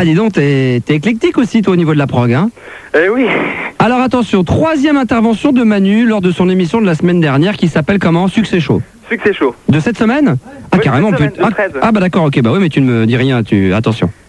Ah, dis donc, t'es éclectique aussi, toi, au niveau de la prog, hein? Oui. Alors attention, 3e intervention de Manu lors de son émission de la semaine dernière qui s'appelle comment? Succès chaud. Succès chaud. De cette semaine? Ah, Oui, carrément, cette semaine, putain. de 13. Ah, bah d'accord, ok, bah oui, mais tu ne me dis rien, attention.